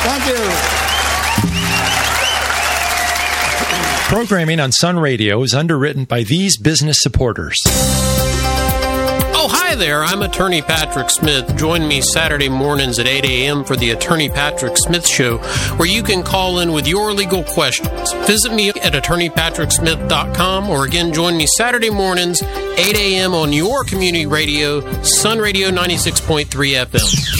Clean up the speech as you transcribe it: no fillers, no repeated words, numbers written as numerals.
Thank you. Programming on Sun Radio is underwritten by these business supporters. Oh, hi there. I'm Attorney Patrick Smith. Join me Saturday mornings at 8 a.m. for the Attorney Patrick Smith Show, where you can call in with your legal questions. Visit me at attorneypatricksmith.com, or again, join me Saturday mornings, 8 a.m. on your community radio, Sun Radio 96.3 FM.